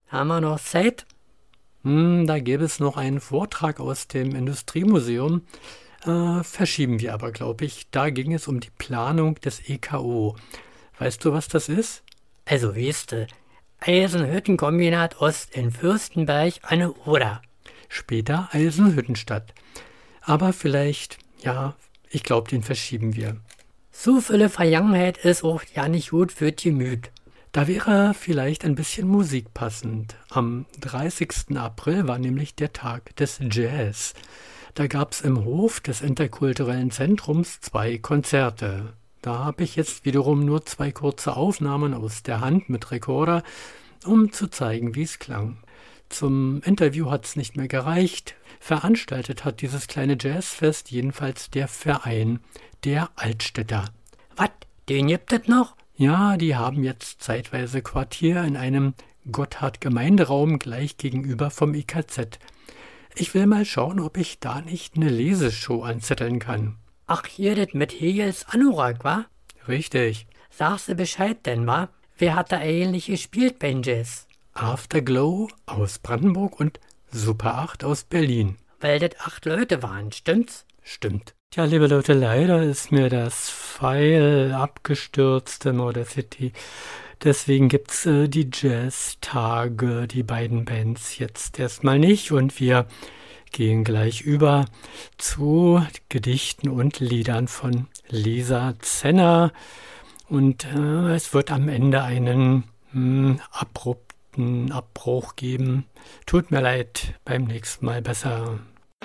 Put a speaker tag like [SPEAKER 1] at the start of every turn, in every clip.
[SPEAKER 1] Haben wir noch Zeit?
[SPEAKER 2] Da gäbe es noch einen Vortrag aus dem Industriemuseum. Verschieben wir aber, glaube ich. Da ging es um die Planung des EKO. Weißt du, was das ist?
[SPEAKER 1] Also weißt Eisenhüttenkombinat Ost in Fürstenberg an der Oder.
[SPEAKER 2] Später Eisenhüttenstadt. Aber vielleicht, ja, ich glaube, den verschieben wir.
[SPEAKER 1] So viele Vergangenheit ist auch ja nicht gut für die Gemüt.
[SPEAKER 2] Da wäre vielleicht ein bisschen Musik passend. Am 30. April war nämlich der Tag des Jazz. Da gab es im Hof des Interkulturellen Zentrums 2 Konzerte. Da habe ich jetzt wiederum nur 2 kurze Aufnahmen aus der Hand mit Rekorder, um zu zeigen, wie es klang. Zum Interview hat es nicht mehr gereicht. Veranstaltet hat dieses kleine Jazzfest jedenfalls der Verein der Altstädter.
[SPEAKER 1] Was? Den gibt es noch?
[SPEAKER 2] Ja, die haben jetzt zeitweise Quartier in einem Gotthard-Gemeinderaum gleich gegenüber vom IKZ. Ich will mal schauen, ob ich da nicht eine Leseshow anzetteln kann.
[SPEAKER 1] Ach, hier das mit Hegels Anorak, wa?
[SPEAKER 2] Richtig.
[SPEAKER 1] Sagst du Bescheid denn, wa? Wer hat da eigentlich gespielt beim Jazz?
[SPEAKER 2] Afterglow aus Brandenburg und Super 8 aus Berlin.
[SPEAKER 1] Weil das 8 Leute waren, stimmt's?
[SPEAKER 2] Stimmt. Tja, liebe Leute, leider ist mir das File abgestürzt im Audacity. Deswegen gibt's die Jazz-Tage, die beiden Bands jetzt erstmal nicht. Und wir gehen gleich über zu Gedichten und Liedern von Lisa Zenner. Und es wird am Ende einen abrupten Abbruch geben. Tut mir leid, beim nächsten Mal besser.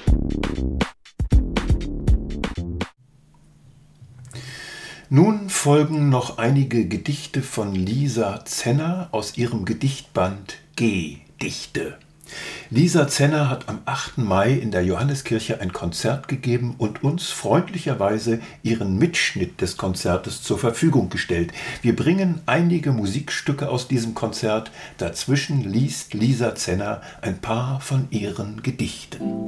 [SPEAKER 3] Nun folgen noch einige Gedichte von Lisa Zenner aus ihrem Gedichtband Gedichte. Lisa Zenner hat am 8. Mai in der Johanneskirche ein Konzert gegeben und uns freundlicherweise ihren Mitschnitt des Konzertes zur Verfügung gestellt. Wir bringen einige Musikstücke aus diesem Konzert. Dazwischen liest Lisa Zenner ein paar von ihren Gedichten.